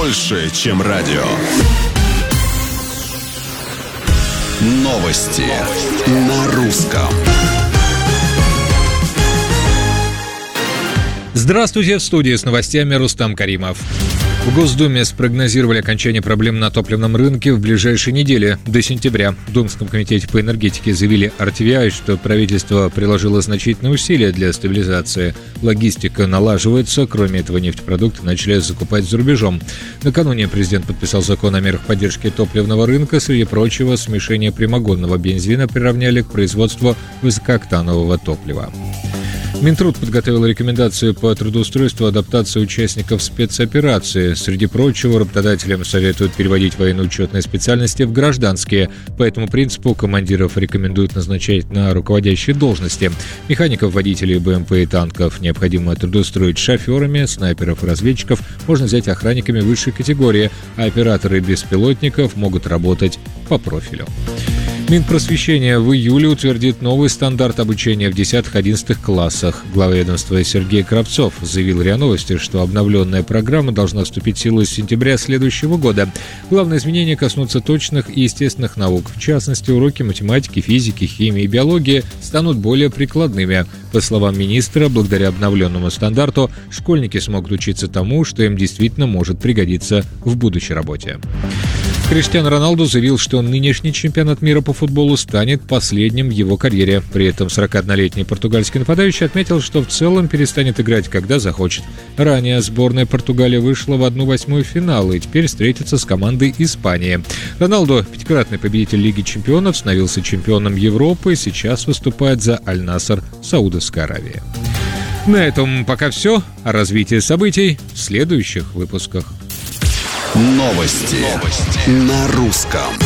больше, чем радио. Новости на русском. Здравствуйте, в студии с новостями Рустам Каримов. В Госдуме спрогнозировали окончание проблем на топливном рынке в ближайшие недели, до сентября. В Думском комитете по энергетике заявили RTVI, что правительство приложило значительные усилия для стабилизации. Логистика налаживается, кроме этого нефтепродукты начали закупать за рубежом. Накануне президент подписал закон о мерах поддержки топливного рынка. Среди прочего, смешение прямогонного бензина приравняли к производству высокооктанового топлива. Минтруд подготовил рекомендации по трудоустройству и адаптации участников спецоперации. Среди прочего, работодателям советуют переводить военно-учетные специальности в гражданские. По этому принципу командиров рекомендуют назначать на руководящие должности. Механиков, водителей БМП и танков необходимо трудоустроить шоферами, снайперов и разведчиков можно взять охранниками высшей категории, а операторы беспилотников могут работать по профилю. Минпросвещение в июле утвердит новый стандарт обучения в 10-11 классах. Глава ведомства Сергей Кравцов заявил РИА Новости, что обновленная программа должна вступить в силу с сентября следующего года. Главные изменения коснутся точных и естественных наук. В частности, уроки математики, физики, химии и биологии станут более прикладными. По словам министра, благодаря обновленному стандарту школьники смогут учиться тому, что им действительно может пригодиться в будущей работе. Криштиану Роналду заявил, что нынешний чемпионат мира по футболу станет последним в его карьере. При этом 41-летний португальский нападающий отметил, что в целом перестанет играть, когда захочет. Ранее сборная Португалии вышла в 1/8 финала и теперь встретится с командой Испании. Роналду, пятикратный победитель Лиги чемпионов, становился чемпионом Европы и сейчас выступает за Аль-Наср Саудовской Аравии. На этом пока все. О развитии событий в следующих выпусках. Новости на русском.